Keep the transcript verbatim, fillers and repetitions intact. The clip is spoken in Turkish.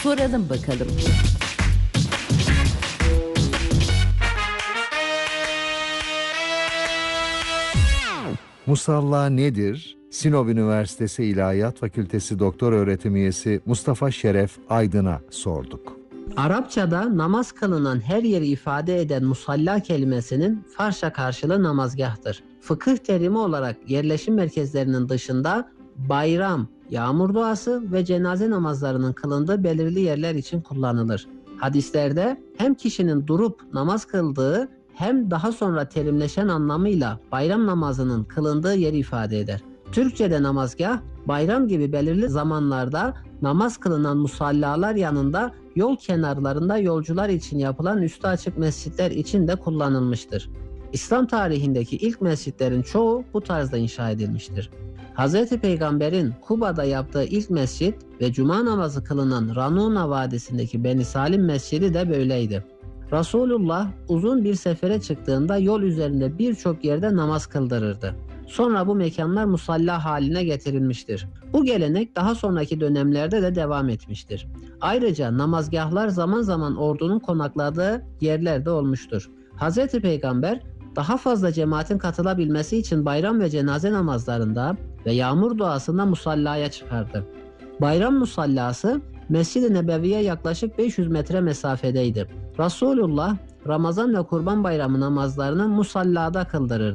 Soralım bakalım. Musalla nedir? Sinop Üniversitesi İlahiyat Fakültesi Doktor Öğretim Üyesi Mustafa Şeref Aydın'a sorduk. Arapçada namaz kılınan her yeri ifade eden musalla kelimesinin Farsça karşılığı namazgahtır. Fıkıh terimi olarak yerleşim merkezlerinin dışında bayram, yağmur duası ve cenaze namazlarının kılındığı belirli yerler için kullanılır. Hadislerde hem kişinin durup namaz kıldığı hem daha sonra terimleşen anlamıyla bayram namazının kılındığı yeri ifade eder. Türkçe'de namazgah, bayram gibi belirli zamanlarda namaz kılınan musallalar yanında yol kenarlarında yolcular için yapılan üstü açık mescitler için de kullanılmıştır. İslam tarihindeki ilk mescitlerin çoğu bu tarzda inşa edilmiştir. Hz. Peygamber'in Kuba'da yaptığı ilk mescit ve cuma namazı kılınan Ranuna Vadisi'ndeki Beni Salim Mescidi de böyleydi. Resulullah uzun bir sefere çıktığında yol üzerinde birçok yerde namaz kıldırırdı. Sonra bu mekanlar musalla haline getirilmiştir. Bu gelenek daha sonraki dönemlerde de devam etmiştir. Ayrıca namazgahlar zaman zaman ordunun konakladığı yerlerde olmuştur. Hz. Peygamber daha fazla cemaatin katılabilmesi için bayram ve cenaze namazlarında ve yağmur duasında musallaya çıkardı. Bayram musallası Mescid-i Nebevi'ye yaklaşık beş yüz metre mesafedeydi. Resulullah Ramazan ve Kurban Bayramı namazlarını musallada kıldırırdı.